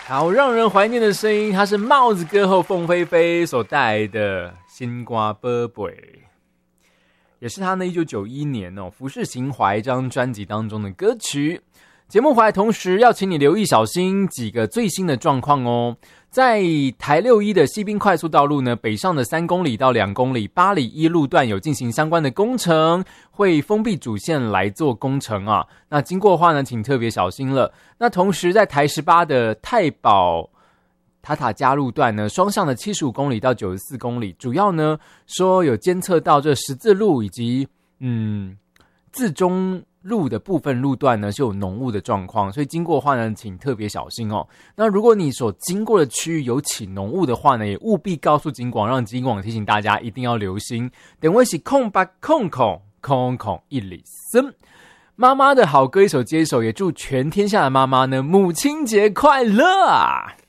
好让人怀念的声音，它是帽子歌后凤飞飞所带来的《心瓜宝贝》，也是他呢1991年浮世情怀这张专辑当中的歌曲。节目回来同时要请你留意小心几个最新的状况哦。在台61的西滨快速道路呢，北上的3公里到2公里8里1路段有进行相关的工程，会封闭主线来做工程啊。那经过的话呢，请特别小心了。那同时在台18的太保塔塔加路段呢，双向的75公里到94公里，主要呢说有监测到这十字路以及自中路的部分路段呢是有浓雾的状况，所以经过的话呢，请特别小心哦。那如果你所经过的区域有起浓雾的话呢，也务必告诉警广，让警广提醒大家一定要留心。等位是空吧空一里森。妈妈的好歌一首接一首，也祝全天下的妈妈呢母亲节快乐啊！